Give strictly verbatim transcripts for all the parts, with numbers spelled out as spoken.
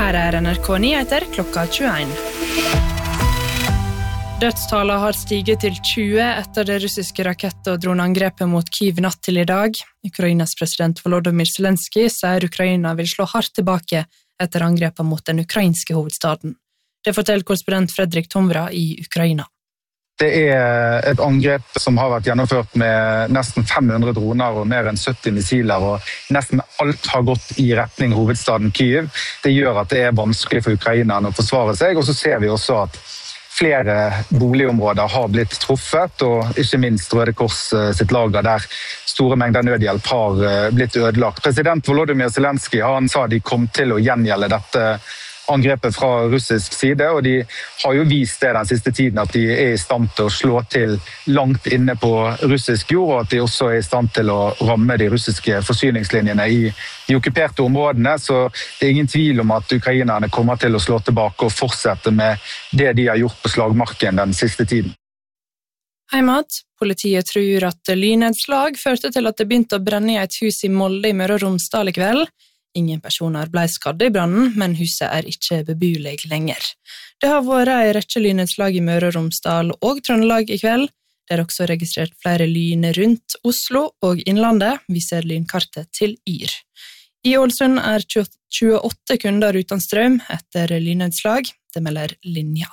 Her er N R K Nyheter klokka tjueen. Dødstallene har stiget til tjue etter det russiske rakett- og droneangrepet mot Kyiv natt til i dag. Ukrainas president Volodymyr Zelensky sier Ukraina vil slå hardt tilbake etter angrepet mot den ukrainske hovedstaden. Det forteller korrespondent Fredrik Tomra i Ukraina. Det er et angrep som har vært gjennomført med nesten fem hundre droner og mer enn sytti missiler, og nesten alt har gått i retning hovedstaden Kyiv. Det gjør at det er vanskelig for ukrainerne å forsvare seg, og så ser vi også at flere boligområder har blitt truffet, og ikke minst Røde Kors sitt lager der store mengder nødhjelp har blitt ødelagt. President Volodymyr Zelensky han sa de kom til å gjengjelde dette angrepet fra russisk side, og de har jo vist det den siste tiden at de er i stand til å slå til langt inne på russisk jord, og at de også er i stand til å ramme de russiske forsyningslinjene i de okkuperte områdene, så det er ingen tvil om at ukrainerne kommer til å slå tilbake og fortsette med det de har gjort på slagmarken den siste tiden. Heimat, politiet tror at lynnedslag førte til at det begynte å brenne i et hus i Molde i Møre og Romsdal i kveld. Ingen personer ble skadde i brannen, men huset er ikke beboelig lenger. Det har vært en rekke lynnedslag i Møre og Romsdal og Trøndelag i kveld. Det er også registrert flere lyn rundt Oslo og Innlandet, viser lynkartet til Yr. I Ålesund er tjueåtte kunder uten strøm etter lynnedslag, det melder Linja.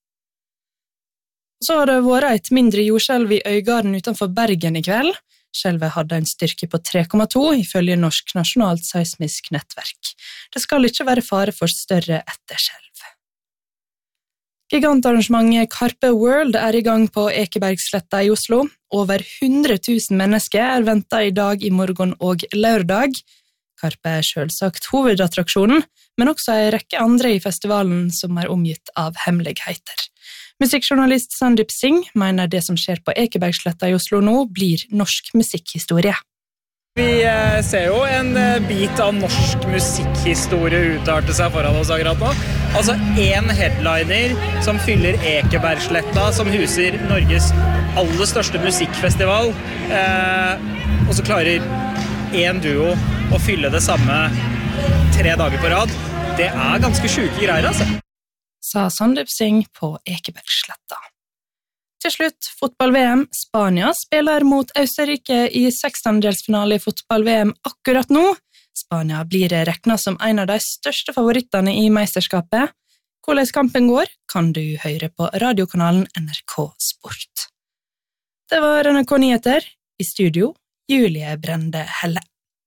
Så har det vært et mindre jordskjelv i Øygarden utenfor Bergen i kveld. Skjelvet hadde en styrke på tre komma to, ifølge Norsk Nasjonalt Seismisk Nettverk. Det skal ikke være fare for større etterskjelv. Gigantarrangementet Carpe World er i gang på Ekebergsletta i Oslo. Over hundre tusen mennesker er ventet i dag, i morgen og lørdag. Carpe er selvsagt hovedattraksjonen, men også en rekke andre i festivalen som er omgitt av hemmeligheter. Musikkjournalist Sandeep Singh mener det som skjer på Ekebergsletta i Oslo nå blir norsk musikkhistorie. Vi ser jo en bit av norsk musikkhistorie utarte seg foran oss akkurat nå. Altså en headliner som fyller Ekebergsletta, som huser Norges aller største musikkfestival, eh, og så klarer en duo å fylle det samme tre dager på rad. Det er ganske syke greier, altså. Sa Sandeep Singh på Ekebergsletta. Til slutt, fotball-V M. Spania spiller mot Østerrike i sekstendedelsfinale i fotball-V M akkurat nå. Spania blir regnet som en av de største favorittene i mesterskapet. Hvordan kampen går, kan du høre på radiokanalen N R K Sport. Det var N R K Nyheter. I studio, Julie Brende Helle.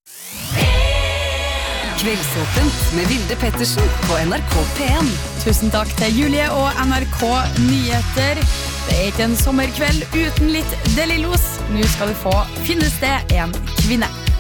Kveldsåpent med Vilde Pettersen på N R K P en. Tusen takk til Julie og N R K Nyheter. Det er ikke en sommerkveld uten litt delillos. Nå skal du få Finnes det en kvinne.